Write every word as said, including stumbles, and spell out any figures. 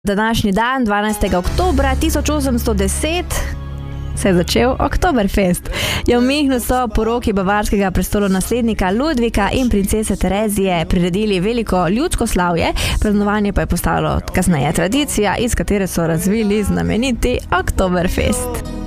Današnji dan, dvanajstega oktobra tisoč osemsto deset, se je začel Oktoberfest. Je v Münchnu so poroki bavarskega prestolonaslednika Ludvika in princese Terezije priredili veliko ljudsko slavje, praznovanje pa je postalo kasneje tradicija, iz katere so razvili znameniti Oktoberfest.